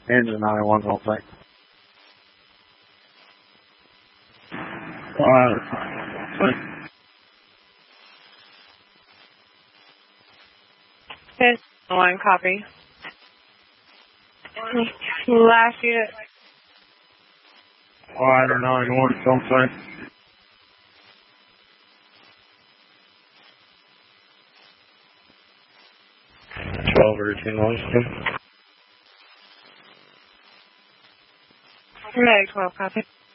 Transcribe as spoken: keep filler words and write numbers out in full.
Engine nine one, don't think. Alright. Ten one, copy. Last unit. Rider nine one, don't think. twelve routine one. Medic twelve, copy.